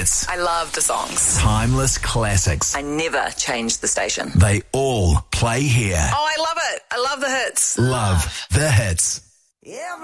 hits. I love the songs. Timeless classics. I never change the station. They all play here. Oh, I love it. I love the hits. Love the hits.